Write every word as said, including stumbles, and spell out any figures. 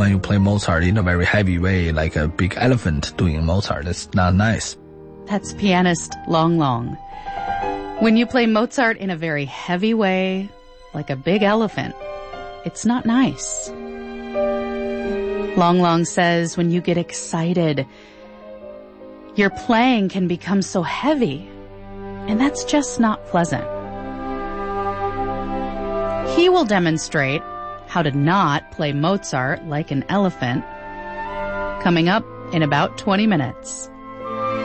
when you play Mozart in a very heavy way, like a big elephant doing Mozart. That's not nice. That's pianist Long Long. When you play Mozart in a very heavy way, like a big elephant, it's not nice. Long Long says when you get excited, your playing can become so heavy, and that's just not pleasant. He will demonstrate how to not play Mozart like an elephant coming up in about twenty minutes.